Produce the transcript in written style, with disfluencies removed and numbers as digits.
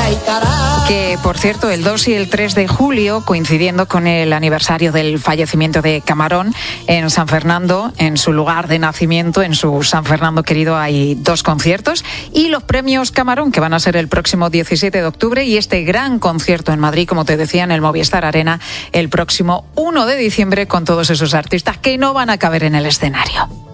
Que, por cierto, el 2 y el 3 de julio, coincidiendo con el aniversario del fallecimiento de Camarón, en San Fernando, en su lugar de nacimiento, en su San Fernando querido, hay 2 conciertos. Y los premios Camarón, que van a ser el próximo 17 de octubre, y este gran concierto en Madrid, como te decía, en el Movistar Arena, el próximo 1 de diciembre, con todos esos artistas que no van a caber en el escenario.